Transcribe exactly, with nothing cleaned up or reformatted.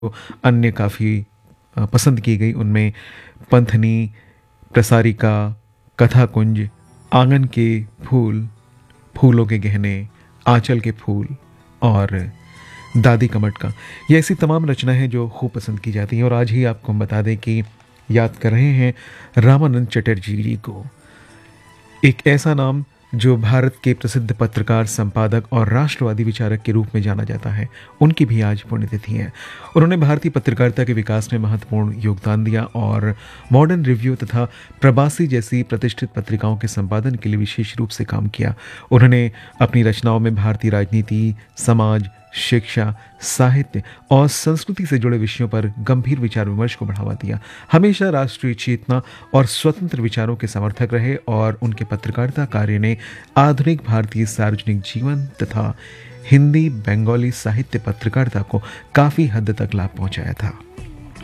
अन्य काफ़ी अ, पसंद की गई। उनमें पंथनी, प्रसारिका, कथाकुंज, आंगन के फूल, फूलों के गहने, आंचल के फूल और दादी कमट का, ये ऐसी तमाम रचनाएं हैं जो खूब पसंद की जाती हैं। और आज ही आपको हम बता दें कि याद कर रहे हैं रामानंद चटर्जी जी को, एक ऐसा नाम जो भारत के प्रसिद्ध पत्रकार, संपादक और राष्ट्रवादी विचारक के रूप में जाना जाता है। उनकी भी आज पुण्यतिथि है। उन्होंने भारतीय पत्रकारिता के विकास में महत्वपूर्ण योगदान दिया और मॉडर्न रिव्यू तथा प्रवासी जैसी प्रतिष्ठित पत्रिकाओं के संपादन के लिए विशेष रूप से काम किया। उन्होंने अपनी रचनाओं में भारतीय राजनीति, समाज, शिक्षा, साहित्य और संस्कृति से जुड़े विषयों पर गंभीर विचार विमर्श को बढ़ावा दिया। हमेशा राष्ट्रीय चेतना और स्वतंत्र विचारों के समर्थक रहे और उनके पत्रकारिता कार्य ने आधुनिक भारतीय सार्वजनिक जीवन तथा हिंदी, बंगाली साहित्य पत्रकारिता को काफी हद तक लाभ पहुंचाया था।